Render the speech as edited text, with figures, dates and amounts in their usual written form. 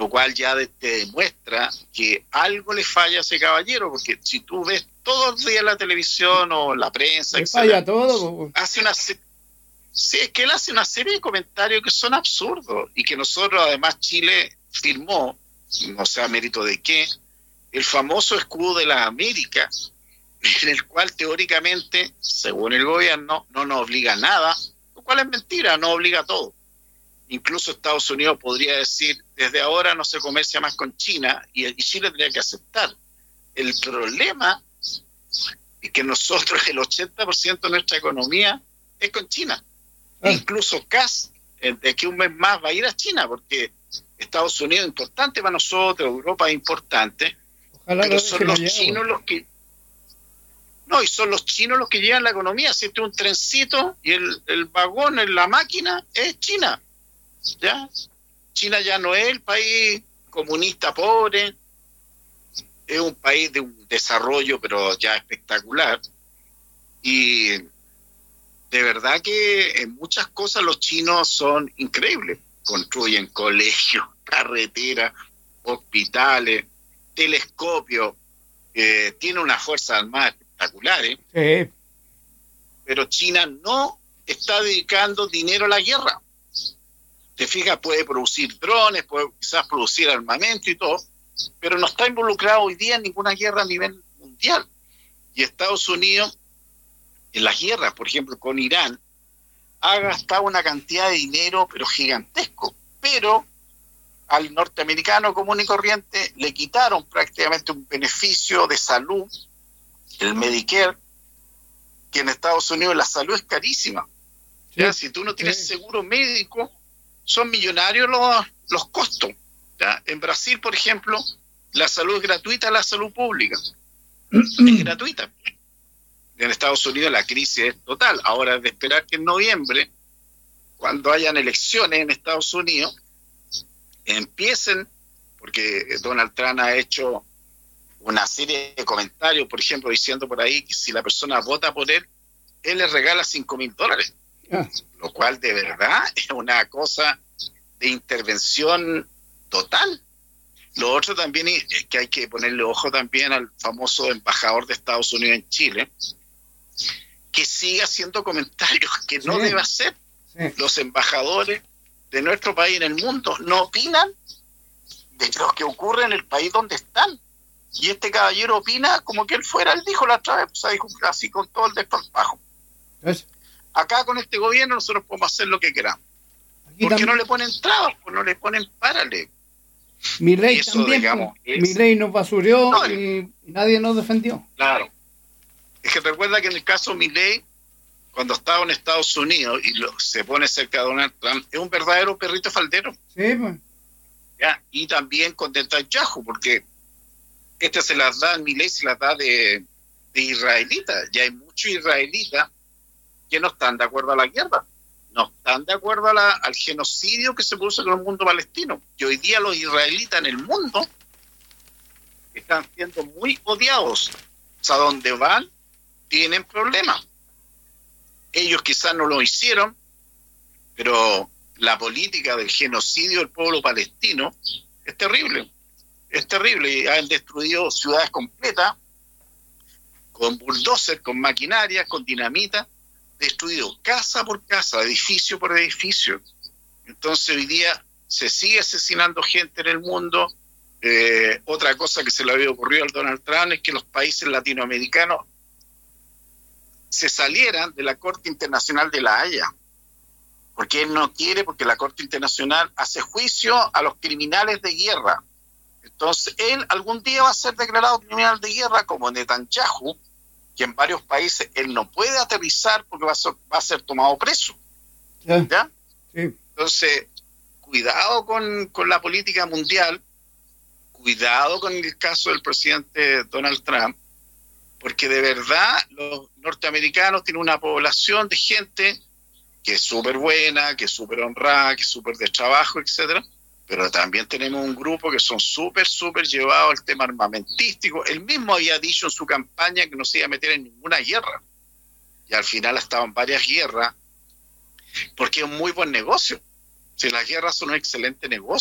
lo cual ya te demuestra que algo le falla a ese caballero, porque si tú ves todos los días la televisión o la prensa, Le etcétera, falla todo. hace una sí, es que él hace una serie de comentarios que son absurdos y que nosotros, además, Chile firmó, no sé a mérito de qué, el famoso escudo de las Américas, en el cual teóricamente, según el gobierno, no nos obliga a nada, lo cual es mentira, no obliga a todo. Incluso Estados Unidos podría decir, desde ahora no se comercia más con China, y Chile tendría que aceptar. El problema es que nosotros, el 80% de nuestra economía es con China. Incluso Kass, de aquí a un mes más, va a ir a China, porque Estados Unidos es importante para nosotros, Europa es importante, Ojalá pero lo son dejen los allá, chinos los que... No, y son los chinos los que llevan la economía. Si este es un trencito y el vagón, la máquina, es China. ¿Ya? China ya no es el país comunista pobre, es un país de un desarrollo, pero ya espectacular. Y de verdad que en muchas cosas los chinos son increíbles. Construyen colegios, carreteras, hospitales, telescopios, tiene una fuerza armada espectacular, Sí. pero China no está dedicando dinero a la guerra. Te fijas, puede producir drones, puede quizás producir armamento y todo, pero no está involucrado hoy día en ninguna guerra a nivel mundial. Y Estados Unidos, en las guerras, por ejemplo, con Irán, ha gastado una cantidad de dinero, pero gigantesco. Pero al norteamericano común y corriente le quitaron prácticamente un beneficio de salud, el Medicare, que en Estados Unidos la salud es carísima. Sí. ¿Ya? Si tú no tienes seguro médico, son millonarios los costos. ¿Ya? En Brasil, por ejemplo, la salud es gratuita, la salud pública es gratuita. En Estados Unidos la crisis es total. Ahora es de esperar que en noviembre, cuando hayan elecciones en Estados Unidos, empiecen, porque Donald Trump ha hecho una serie de comentarios, por ejemplo, diciendo por ahí que si la persona vota por él le regala $5,000. Lo cual de verdad es una cosa de intervención total. Lo otro también es que hay que ponerle ojo también al famoso embajador de Estados Unidos en Chile, que sigue haciendo comentarios que no debe hacer. Los embajadores de nuestro país en el mundo no opinan de lo que ocurre en el país donde están. Y este caballero opina como que él fuera, él dijo la otra vez, pues, dijo así con todo el desparpajo. Acá con este gobierno nosotros podemos hacer lo que queramos. Porque no le ponen trabas, pues no le ponen párale. Milei también, digamos, Milei nos basurió y nadie nos defendió. Claro. Es que recuerda que en el caso Milei, cuando estaba en Estados Unidos y se pone cerca de Donald Trump, es un verdadero perrito faldero. Sí, pues. ¿Ya? Y también con Netanyahu, porque se las da, Milei se las da de israelitas. Ya hay muchos israelitas que no están de acuerdo a la guerra, no están de acuerdo al genocidio que se produce con el mundo palestino. Y hoy día los israelitas en el mundo están siendo muy odiados. O sea, donde van, tienen problemas. Ellos quizás no lo hicieron, pero la política del genocidio del pueblo palestino es terrible. Es terrible. Y han destruido ciudades completas con bulldozer, con maquinaria, con dinamita, destruido casa por casa, edificio por edificio. Entonces hoy día se sigue asesinando gente en el mundo. Otra cosa que se le había ocurrido al Donald Trump es que los países latinoamericanos se salieran de la Corte Internacional de La Haya, porque él no quiere, porque la Corte Internacional hace juicio a los criminales de guerra. Entonces él algún día va a ser declarado criminal de guerra como Netanyahu, que en varios países él no puede aterrizar porque va a ser tomado preso. ¿Ya? Sí. Entonces, cuidado con la política mundial, cuidado con el caso del presidente Donald Trump, porque de verdad los norteamericanos tienen una población de gente que es súper buena, que es súper honrada, que es súper de trabajo, etcétera, pero también tenemos un grupo que son súper llevados al tema armamentístico. Él mismo había dicho en su campaña que no se iba a meter en ninguna guerra, y al final ha estado en varias guerras, porque es un muy buen negocio. Si las guerras son un excelente negocio.